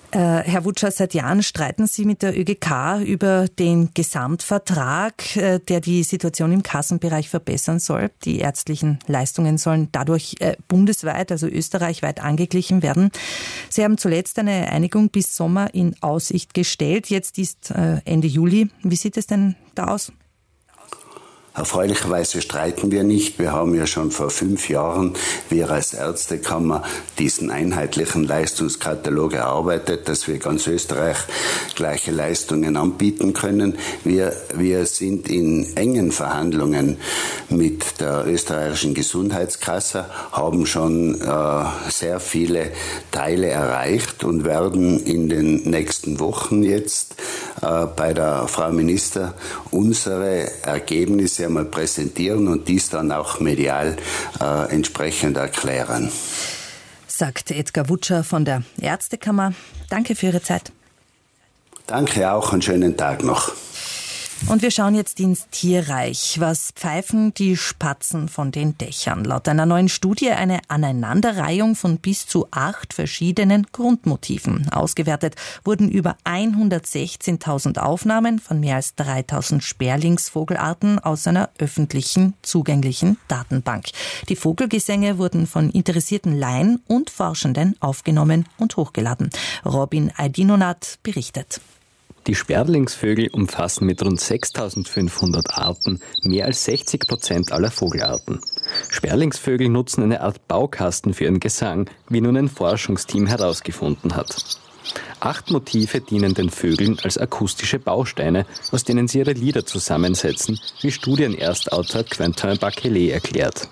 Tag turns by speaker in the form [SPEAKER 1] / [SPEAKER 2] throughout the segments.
[SPEAKER 1] Herr Wutscher, seit Jahren streiten Sie mit der ÖGK über den Gesamtvertrag, der die Situation im Kassenbereich verbessern soll. Die ärztlichen Leistungen sollen dadurch bundesweit, also österreichweit, angeglichen werden. Sie haben zuletzt eine Einigung bis Sommer in Aussicht gestellt. Jetzt ist Ende Juli. Wie sieht es denn da aus?
[SPEAKER 2] Erfreulicherweise streiten wir nicht. Wir haben ja schon vor 5 Jahren, wir als Ärztekammer, diesen einheitlichen Leistungskatalog erarbeitet, dass wir ganz Österreich gleiche Leistungen anbieten können. Wir sind in engen Verhandlungen mit der österreichischen Gesundheitskasse, haben schon sehr viele Teile erreicht und werden in den nächsten Wochen jetzt bei der Frau Minister unsere Ergebnisse einmal präsentieren und dies dann auch medial entsprechend erklären.
[SPEAKER 1] Sagt Edgar Wutscher von der Ärztekammer. Danke für Ihre Zeit.
[SPEAKER 2] Danke auch, einen schönen Tag noch.
[SPEAKER 1] Und wir schauen jetzt ins Tierreich. Was pfeifen die Spatzen von den Dächern? Laut einer neuen Studie eine Aneinanderreihung von bis zu 8 verschiedenen Grundmotiven. Ausgewertet wurden über 116.000 Aufnahmen von mehr als 3.000 Sperlingsvogelarten aus einer öffentlichen, zugänglichen Datenbank. Die Vogelgesänge wurden von interessierten Laien und Forschenden aufgenommen und hochgeladen. Robin Aydinonath berichtet.
[SPEAKER 3] Die Sperlingsvögel umfassen mit rund 6.500 Arten mehr als 60% aller Vogelarten. Sperlingsvögel nutzen eine Art Baukasten für ihren Gesang, wie nun ein Forschungsteam herausgefunden hat. 8 Motive dienen den Vögeln als akustische Bausteine, aus denen sie ihre Lieder zusammensetzen, wie Studienerstautor Quentin Bachelet erklärt.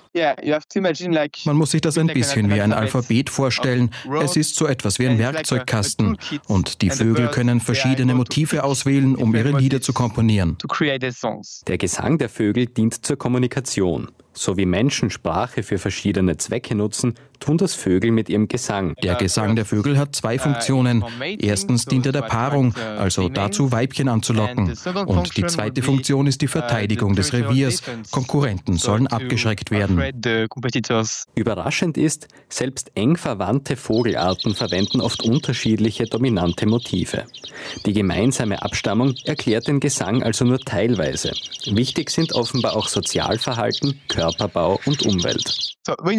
[SPEAKER 4] Man muss sich das ein bisschen wie ein Alphabet vorstellen. Es ist so etwas wie ein Werkzeugkasten und die Vögel können verschiedene Motive auswählen, um ihre Lieder zu komponieren.
[SPEAKER 3] Der Gesang der Vögel dient zur Kommunikation. So wie Menschen Sprache für verschiedene Zwecke nutzen, tun das Vögel mit ihrem Gesang.
[SPEAKER 4] Der Gesang der Vögel hat 2 Funktionen. Erstens dient er der Paarung, also dazu, Weibchen anzulocken. Und die zweite Funktion ist die Verteidigung des Reviers. Konkurrenten sollen abgeschreckt werden.
[SPEAKER 3] Überraschend ist, selbst eng verwandte Vogelarten verwenden oft unterschiedliche dominante Motive. Die gemeinsame Abstammung erklärt den Gesang also nur teilweise. Wichtig sind offenbar auch Sozialverhalten, Körperbau und Umwelt.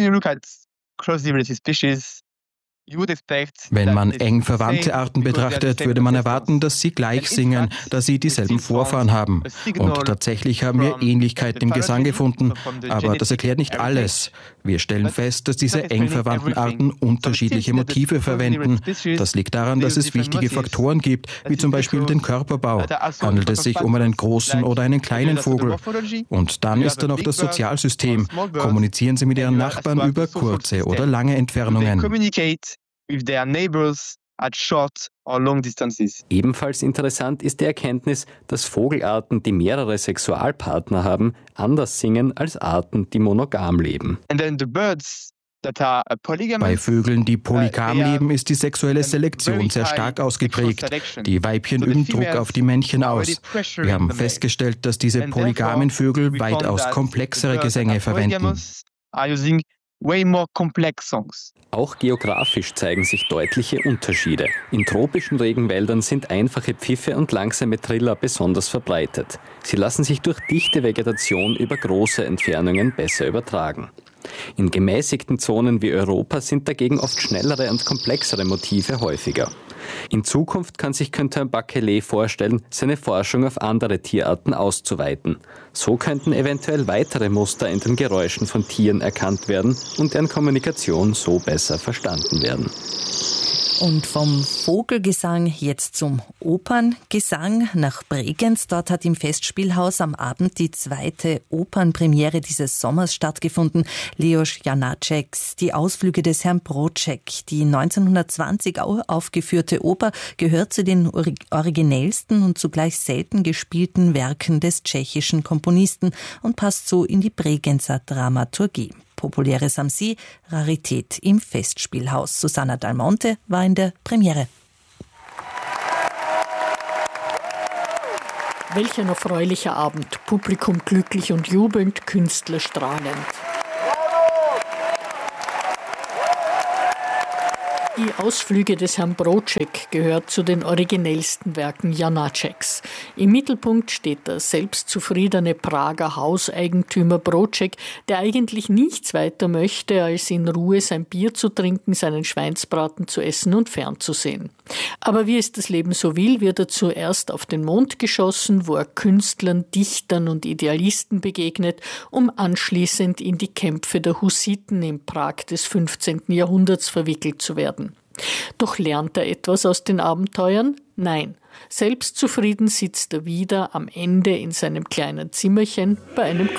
[SPEAKER 4] Wenn man eng verwandte Arten betrachtet, würde man erwarten, dass sie gleich singen, da sie dieselben Vorfahren haben. Und tatsächlich haben wir Ähnlichkeiten im Gesang gefunden, aber das erklärt nicht alles. Wir stellen fest, dass diese eng verwandten Arten unterschiedliche Motive verwenden. Das liegt daran, dass es wichtige Faktoren gibt, wie zum Beispiel den Körperbau. Handelt es sich um einen großen oder einen kleinen Vogel? Und dann ist da noch das Sozialsystem. Kommunizieren sie mit ihren Nachbarn über kurze oder lange Entfernungen?
[SPEAKER 5] With their neighbors at short or long distances.
[SPEAKER 3] Ebenfalls interessant ist die Erkenntnis, dass Vogelarten, die mehrere Sexualpartner haben, anders singen als Arten, die monogam leben.
[SPEAKER 4] Bei Vögeln, die polygam leben, ist die sexuelle Selektion sehr stark ausgeprägt. Die Weibchen üben Druck auf die Männchen aus. Wir haben festgestellt, dass diese polygamen Vögel weitaus komplexere Gesänge verwenden.
[SPEAKER 3] Auch geografisch zeigen sich deutliche Unterschiede. In tropischen Regenwäldern sind einfache Pfiffe und langsame Triller besonders verbreitet. Sie lassen sich durch dichte Vegetation über große Entfernungen besser übertragen. In gemäßigten Zonen wie Europa sind dagegen oft schnellere und komplexere Motive häufiger. In Zukunft kann sich Quentin Bachelet vorstellen, seine Forschung auf andere Tierarten auszuweiten. So könnten eventuell weitere Muster in den Geräuschen von Tieren erkannt werden und deren Kommunikation so besser verstanden werden.
[SPEAKER 1] Und vom Vogelgesang jetzt zum Operngesang nach Bregenz. Dort hat im Festspielhaus am Abend die 2. Opernpremiere dieses Sommers stattgefunden. Leos Janáčeks, die Ausflüge des Herrn Broček. Die 1920 aufgeführte Oper gehört zu den originellsten und zugleich selten gespielten Werken des tschechischen Komponisten und passt so in die Bregenzer Dramaturgie. Populäre Samsi, Rarität im Festspielhaus. Susanna Dalmonte war in der Premiere.
[SPEAKER 6] Welch ein erfreulicher Abend. Publikum glücklich und jubelnd, Künstler strahlend. Die Ausflüge des Herrn Broček gehört zu den originellsten Werken Janáčeks. Im Mittelpunkt steht der selbstzufriedene Prager Hauseigentümer Broček, der eigentlich nichts weiter möchte, als in Ruhe sein Bier zu trinken, seinen Schweinsbraten zu essen und fernzusehen. Aber wie es das Leben so will, wird er zuerst auf den Mond geschossen, wo er Künstlern, Dichtern und Idealisten begegnet, um anschließend in die Kämpfe der Hussiten in Prag des 15. Jahrhunderts verwickelt zu werden. Doch lernt er etwas aus den Abenteuern? Nein. Selbstzufrieden sitzt er wieder am Ende in seinem kleinen Zimmerchen bei einem